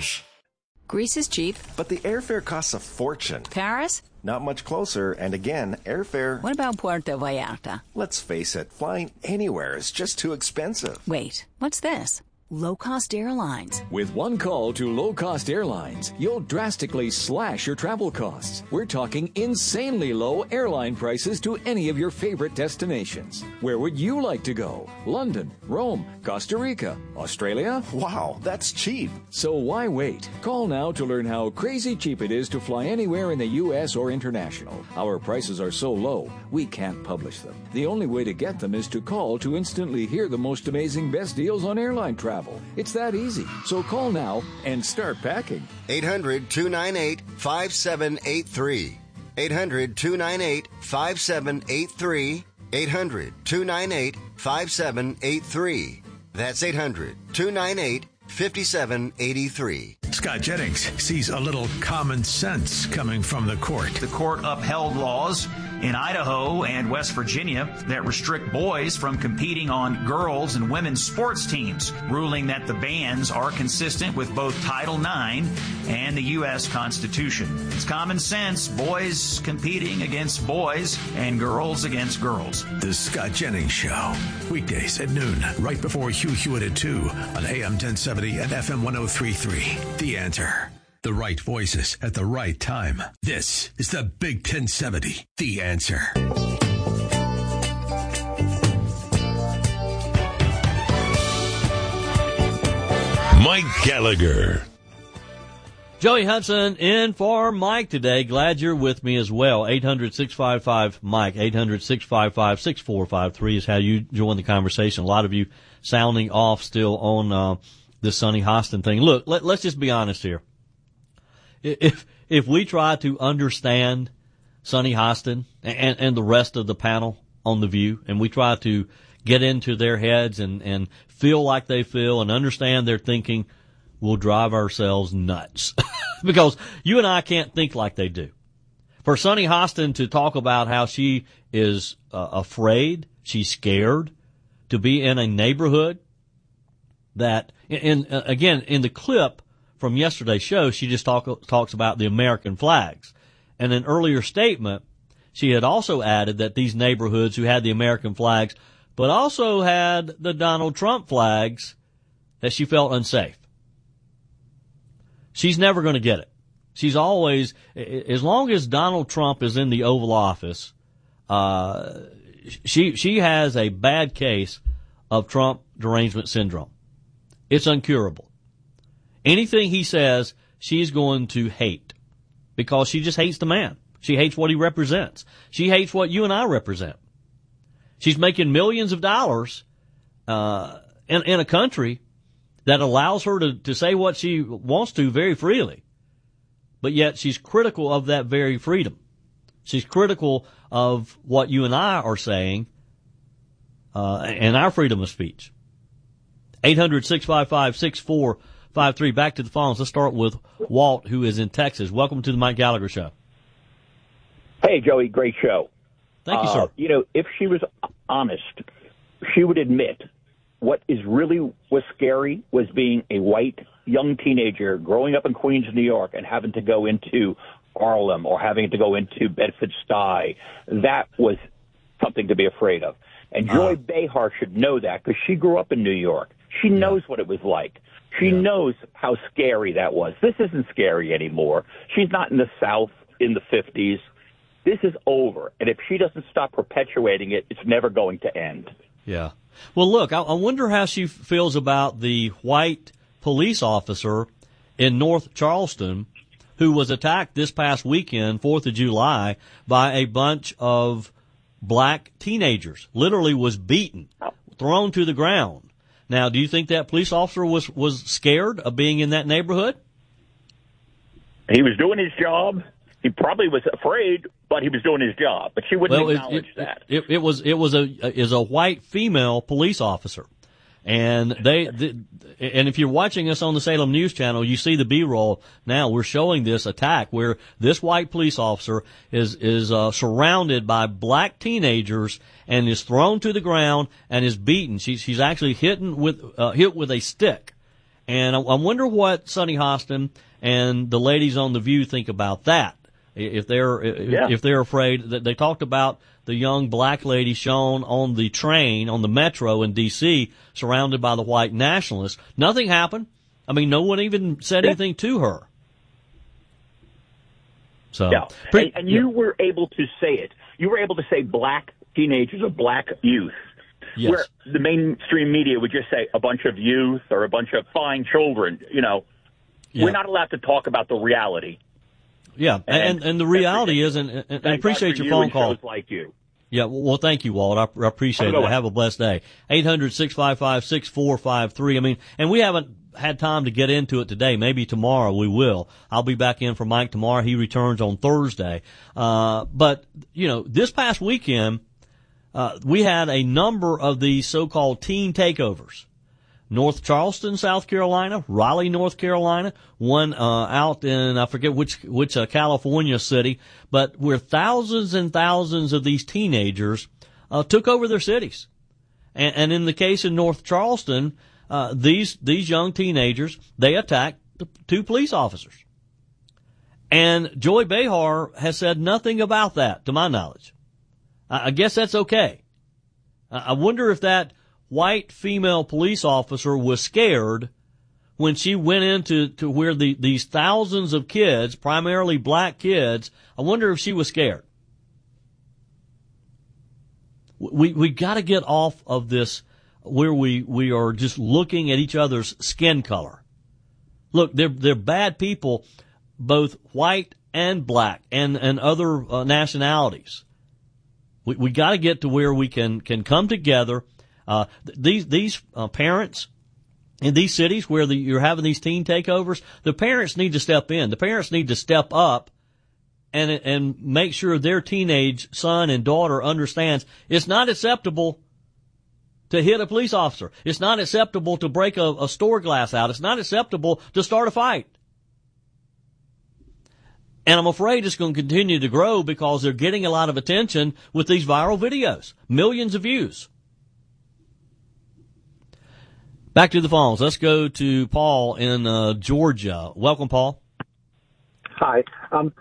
Orange. Greece is cheap. But the airfare costs a fortune. Paris? Not much closer, and again, airfare... What about Puerto Vallarta? Let's face it, flying anywhere is just too expensive. Wait, what's this? Low-cost airlines. With one call to low-cost airlines, you'll drastically slash your travel costs. We're talking insanely low airline prices to any of your favorite destinations. Where would you like to go? London, Rome, Costa Rica, Australia? Wow, that's cheap. So why wait? Call now to learn how crazy cheap it is to fly anywhere in the U.S. or international. Our prices are so low, we can't publish them. The only way to get them is to call to instantly hear the most amazing best deals on airline travel. It's that easy. So call now and start packing. 800-298-5783. 800-298-5783. 800-298-5783. That's 800-298-5783. Scott Jennings sees a little common sense coming from the court. The court upheld laws in Idaho and West Virginia that restrict boys from competing on girls' and women's sports teams, ruling that the bans are consistent with both Title IX and the U.S. Constitution. It's common sense, boys competing against boys and girls against girls. The Scott Jennings Show, weekdays at noon, right before Hugh Hewitt at 2 on AM 1070 and FM 103.3. The Answer. The right voices at the right time. This is the Big 1070. The Answer. Mike Gallagher. Joey Hudson in for Mike today. Glad you're with me as well. 800-655-MIKE. 800-655-6453 is how you join the conversation. A lot of you sounding off still on this Sonny Hostin thing. Look, let's just be honest here. If we try to understand Sonny Hostin and the rest of the panel on The View, and we try to get into their heads and feel like they feel and understand their thinking, we'll drive ourselves nuts. Because you and I can't think like they do. For Sonny Hostin to talk about how she is afraid, she's scared to be in a neighborhood that, again, in the clip from yesterday's show, she just talks about the American flags. And in an earlier statement, she had also added that these neighborhoods who had the American flags, but also had the Donald Trump flags, that she felt unsafe. She's never going to get it. She's always, as long as Donald Trump is in the Oval Office, she has a bad case of Trump derangement syndrome. It's incurable. Anything he says, she's going to hate because she just hates the man. She hates what he represents. She hates what you and I represent. She's making millions of dollars in a country that allows her to say what she wants to very freely. But yet she's critical of that very freedom. She's critical of what you and I are saying and our freedom of speech. 800-655-6453. Back to the phones. Let's start with Walt, who is in Texas. Welcome to the Mike Gallagher Show. Hey, Joey. Great show. Thank you, sir. If she was honest, she would admit what was scary was being a white young teenager growing up in Queens, New York, and having to go into Harlem or having to go into Bedford-Stuy. That was something to be afraid of. And Joy Behar should know that because she grew up in New York. She knows what it was like. She knows how scary that was. This isn't scary anymore. She's not in the South in the 50s. This is over. And if she doesn't stop perpetuating it, it's never going to end. Yeah. Well, look, I wonder how she feels about the white police officer in North Charleston who was attacked this past weekend, 4th of July, by a bunch of black teenagers. Literally was beaten, thrown to the ground. Now, do you think that police officer was scared of being in that neighborhood? He was doing his job. He probably was afraid, but he was doing his job. But she wouldn't acknowledge that. It was a white female police officer, and and if you're watching us on the Salem News Channel, you see the B-roll. Now we're showing this attack where this white police officer is surrounded by black teenagers and is thrown to the ground and is beaten. She's actually hit with a stick, And I wonder what Sonny Hostin and the ladies on The View think about that. If they're afraid that they talked about the young black lady shown on the train, on the metro in D.C., surrounded by the white nationalists. Nothing happened. I mean, no one even said anything to her. So, yeah. And you were able to say it. You were able to say black teenagers or black youth. Yes. Where the mainstream media would just say a bunch of youth or a bunch of fine children. We're not allowed to talk about the reality. Yeah, and the reality is, and I appreciate your phone call. Like you. Yeah, well, thank you, Walt. I appreciate it. Have a blessed day. 800-655-6453. I mean, and we haven't had time to get into it today. Maybe tomorrow we will. I'll be back in for Mike tomorrow. He returns on Thursday. But, this past weekend, we had a number of these so-called teen takeovers. North Charleston, South Carolina, Raleigh, North Carolina, one out in, I forget which California city, but where thousands and thousands of these teenagers took over their cities. And in the case in North Charleston, these young teenagers, they attacked the 2 police officers. And Joy Behar has said nothing about that, to my knowledge. I guess that's okay. I wonder if that white female police officer was scared when she went into where these thousands of kids, primarily black kids, I wonder if she was scared. We got to get off of this where we are just looking at each other's skin color. Look, they're bad people, both white and black and other nationalities. We got to get to where we can come together. These parents in these cities where you're having these teen takeovers, the parents need to step in. The parents need to step up and make sure their teenage son and daughter understands it's not acceptable to hit a police officer. It's not acceptable to break a store glass out. It's not acceptable to start a fight. And I'm afraid it's going to continue to grow because they're getting a lot of attention with these viral videos. Millions of views. Back to the phones. Let's go to Paul in Georgia. Welcome, Paul. Hi.